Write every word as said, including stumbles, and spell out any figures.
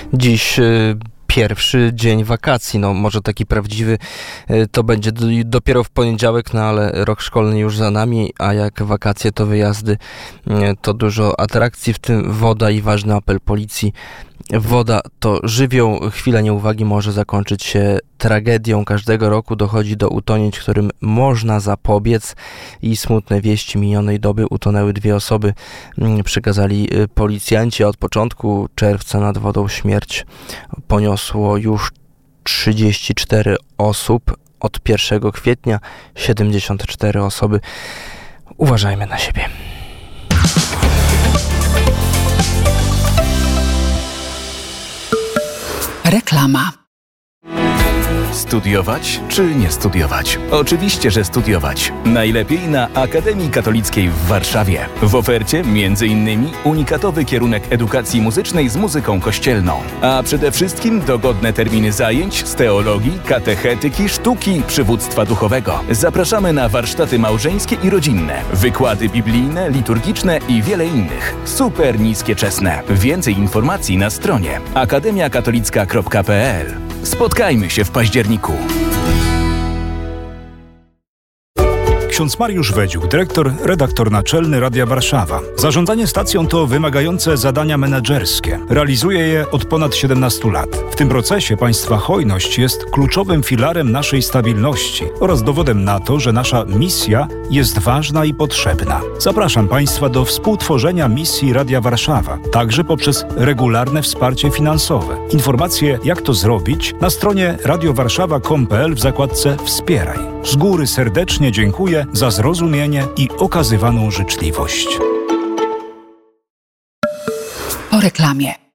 Dziś pierwszy dzień wakacji, no może taki prawdziwy to będzie dopiero w poniedziałek, no ale rok szkolny już za nami, a jak wakacje to wyjazdy, to dużo atrakcji, w tym woda i ważny apel policji. Woda to żywioł, chwila nieuwagi może zakończyć się tragedią. Każdego roku dochodzi do utonięć, którym można zapobiec i smutne wieści minionej doby. Utonęły dwie osoby, przekazali policjanci, a od początku czerwca nad wodą śmierć poniosło już trzydzieści cztery osób. Od pierwszego kwietnia siedemdziesiąt cztery osoby. Uważajmy na siebie. Reklama. Studiować czy nie studiować? Oczywiście, że studiować. Najlepiej na Akademii Katolickiej w Warszawie. W ofercie między innymi unikatowy kierunek edukacji muzycznej z muzyką kościelną. A przede wszystkim dogodne terminy zajęć z teologii, katechetyki, sztuki, przywództwa duchowego. Zapraszamy na warsztaty małżeńskie i rodzinne, wykłady biblijne, liturgiczne i wiele innych. Super niskie czesne. Więcej informacji na stronie akademia katolicka kropka p l. Spotkajmy się w październiku. Ksiądz Mariusz Wedziuk, dyrektor, redaktor naczelny Radia Warszawa. Zarządzanie stacją to wymagające zadania menedżerskie. Realizuje je od ponad siedemnastu lat. W tym procesie państwa hojność jest kluczowym filarem naszej stabilności oraz dowodem na to, że nasza misja jest ważna i potrzebna. Zapraszam państwa do współtworzenia misji Radia Warszawa, także poprzez regularne wsparcie finansowe. Informacje, jak to zrobić, na stronie radiowarszawa kropka com kropka p l w zakładce Wspieraj. Z góry serdecznie dziękuję za zrozumienie i okazywaną życzliwość. Po reklamie.